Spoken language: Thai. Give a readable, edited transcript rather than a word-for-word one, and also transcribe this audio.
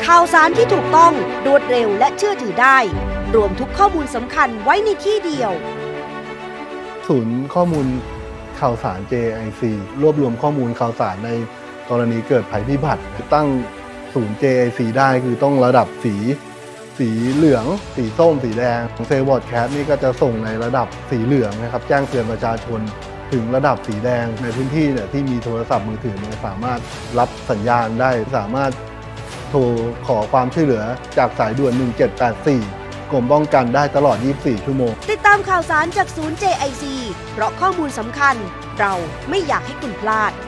ข่าวสารที่ถูกต้องรวดเร็วและเชื่อถือได้รวมทุกข้อมูลสำคัญไว้ในที่เดียวศูนย์ข้อมูลข่าวสาร JIC รวบรวมข้อมูลข่าวสารในกรณีเกิดภัยพิบัติตั้งศูนย์ JIC ได้คือต้องระดับสีเหลืองสีส้มสีแดงเซลล์บอร์ดแคสต์นี่ก็จะส่งในระดับสีเหลืองนะครับแจ้งเตือนประชาชนถึงระดับสีแดงในพื้นที่เนี่ยที่มีโทรศัพท์มือถือสามารถรับสัญญาณได้สามารถโทรขอความช่วยเหลือจากสายด่วน1784กรมป้องกันได้ตลอด24ชั่วโมงติดตามข่าวสารจากศูนย์ JIC เพราะข้อมูลสำคัญเราไม่อยากให้คุณพลาด